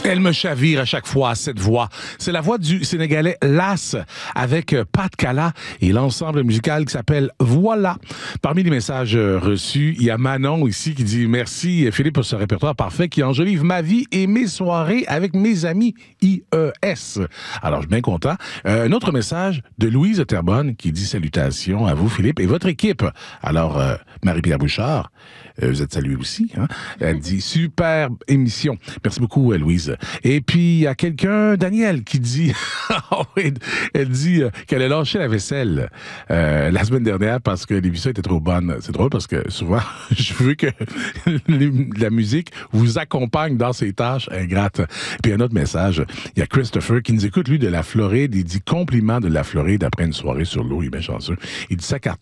Elle me chavire à chaque fois, cette voix. C'est la voix du Sénégalais Las avec Pat Kala et l'ensemble musical qui s'appelle Voilà. Parmi les messages reçus, il y a Manon ici qui dit « Merci Philippe pour ce répertoire parfait qui enjolive ma vie et mes soirées avec mes amis IES. » Alors, je suis bien content. Un autre message de Louise Terrebonne qui dit « Salutations à vous Philippe et votre équipe. » Alors, Marie-Pierre Bouchard, vous êtes saluée aussi. Hein? Elle dit « Superbe émission. » Merci beaucoup, Louise. Et puis, il y a quelqu'un, Daniel, qui dit, elle dit qu'elle a lâché la vaisselle la semaine dernière parce que l'émission était trop bonne. C'est drôle parce que souvent, je veux que la musique vous accompagne dans ces tâches ingrates. Puis un autre message, il y a Christopher qui nous écoute, lui, de la Floride. Il dit compliment de la Floride après une soirée sur l'eau. Il est bien chanceux. Il dit sa carte